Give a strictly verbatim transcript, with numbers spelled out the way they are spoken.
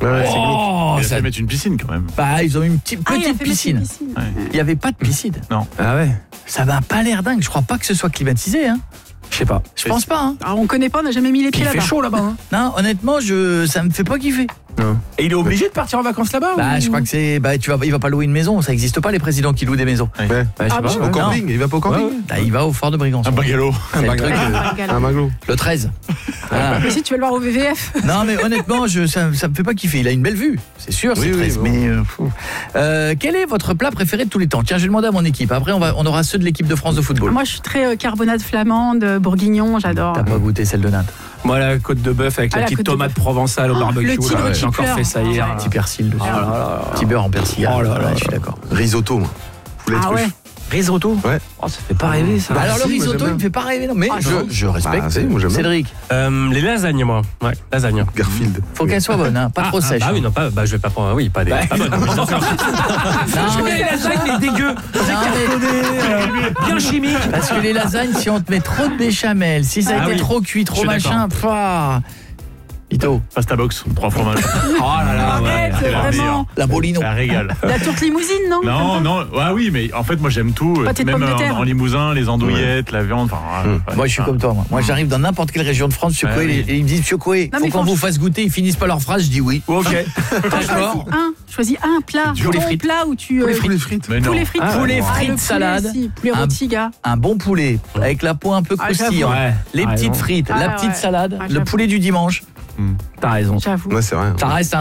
Ouais, c'est oh, Il a ça... fait mettre une piscine quand même. Bah, ils ont une petite, Ah, il a petite fait piscine. mettre une piscine. Ouais. Il n'y avait pas de piscine. Non. Ah ouais. Ça n'a pas l'air dingue. Je crois pas que ce soit climatisé. Hein. Je sais pas. Je pense pas. Hein. Alors, on connaît pas, on n'a jamais mis les Puis pieds il fait là-bas. chaud là-bas. Hein. Non, honnêtement, je... ça me fait pas kiffer. Non. Et il est obligé de partir en vacances là-bas Bah, ou... je crois que c'est. Bah, tu vas... il va pas louer une maison. Ça n'existe pas les présidents qui louent des maisons. Ouais. Ouais. Ouais, je sais Ah pas. bon Au camping, il va pas au camping. Ouais, ouais. Bah, il va au fort de Brégançon. Un bagalo. C'est le bagalo. truc, euh, Ah, regarde. Un maglo. le treize. Voilà. Mais si tu veux le voir au V V F. Non, mais honnêtement, je, ça, ça me fait pas kiffer. Il a une belle vue, c'est sûr, c'est Oui, oui, treize. bon. Mais euh, fou. Euh, quel est votre plat préféré de tous les temps? Tiens, je vais demander à mon équipe. Après, on, va, on aura ceux de l'équipe de France de football. Moi, je suis très euh, carbonade flamande, euh, bourguignon, j'adore. T'as pas goûté celle de Nantes? Moi, la côte de bœuf avec Ah, la la petite côte de tomate bœuf. provençale au Oh, barbecue. le tigre là, qui J'ai encore pleure. fait ça hier. Ah, Petit persil dessus. Oh là là là. Petit beurre en persillade. Oh là là Ouais, là. je suis d'accord. Risotto, moi. Poulet Ah truffe. ouais. Risotto. Ouais. Oh, ça fait pas rêver ça. Bah alors si, le moi, risotto, j'aime il me fait pas rêver, non, mais Ah, je, non. je respecte. Bah, si, moi, j'aime bien. Cédric, Euh, les lasagnes, moi. Ouais, lasagnes. Garfield. faut qu'elle soit bonne, hein, pas Ah, trop ah, sèche. Bah oui, non, pas, bah, je vais pas prendre. Oui, pas des. Pas bonnes. Non, mais- les lasagnes, mais dégueu. non, mais- Bien chimique. parce que les lasagnes, si on te met trop de béchamel, si ça a Ah été oui. trop cuit, trop Je suis machin, pfff. Ito, Pasta box, trois fromages. Oh là là, ouais. Arrête, c'est la vraiment. meilleure. la bolino. Ça régale. La tourte limousine, non Non, non, ouais, oui, mais en fait, moi j'aime tout. euh, Pâté de Même pommes de en, terre. en limousin, les andouillettes, la viande. Enfin, Hum. ouais, Moi, je suis ça. comme toi. Moi, moi j'arrive dans n'importe quelle région de France, Monsieur Ouais, Coué, oui. et ils me disent, Monsieur Coué, Non, faut mais qu'on quand vous je- fasse goûter, ils finissent pas leur phrase, je dis oui. Ok. Choisis un, choisis un plat. Poulet Ton frites. plat où tu. euh, Poulet frites. Mais non. Poulet frites. Ah, poulet Ah, frites, le poulet, salade. si, poulet Un- rôti, gars. Un bon poulet, avec la peau un peu Ah, croustillante, j'avoue. Ouais. les Ah, petites non. frites, Ah, la ouais. petite salade, Ah, le j'avoue. poulet du dimanche. T'as raison. J'avoue. Ouais, c'est vrai. Ça reste un